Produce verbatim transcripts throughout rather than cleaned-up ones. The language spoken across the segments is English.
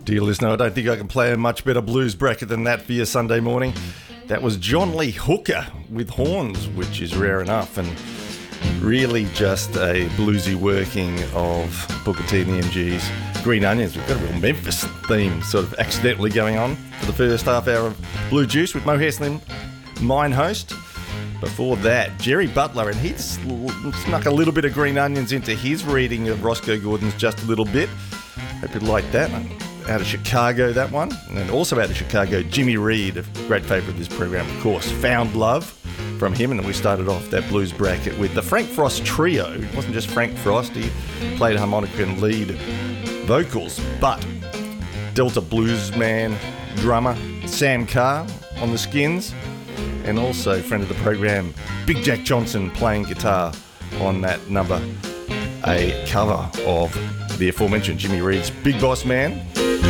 Dear listener, I don't think I can play a much better blues bracket than that for your Sunday morning. That was John Lee Hooker with horns, which is rare enough, and really just a bluesy working of Booker T and the M Gs. Green Onions, we've got a real Memphis theme sort of accidentally going on for the first half hour of Blue Juice with Mo Heslin, mine host. Before that, Jerry Butler, and he's snuck a little bit of Green Onions into his reading of Roscoe Gordon's Just a Little Bit. Hope you like that. Out of Chicago, that one. And then also out of Chicago, Jimmy Reed, a great favourite of this program, of course. Found Love from him, and then we started off that blues bracket with the Frank Frost Trio. It wasn't just Frank Frost, he played harmonica and lead vocals, but Delta blues man, drummer, Sam Carr on the Skins, and also friend of the program, Big Jack Johnson playing guitar on that number, a cover of the aforementioned Jimmy Reed's Big Boss Man.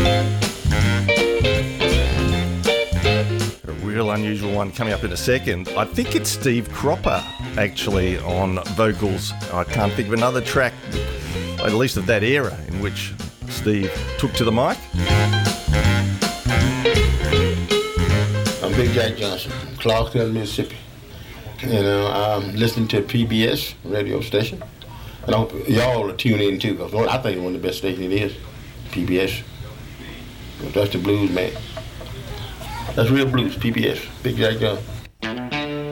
A real unusual one coming up in a second. I think it's Steve Cropper actually on vocals. I can't think of another track, at least of that era, in which Steve took to the mic. I'm Big Jack Johnson, Clarksville, Mississippi. You know, I'm listening to P B S radio station. And I hope y'all are tuning in too, because I think it's one of the best stations it is, P B S. That's the blues, man. That's real blues, P B S, Big Jack Johnson.